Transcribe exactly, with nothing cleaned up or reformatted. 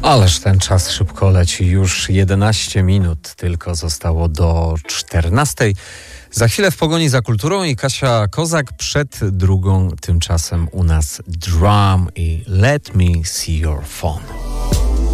Ależ ten czas szybko leci. Już jedenaście minut tylko zostało do czternastej. Za chwilę w pogoni za kulturą i Kasia Kozak przed drugą. Tymczasem u nas Drum i Let Me See Your Phone.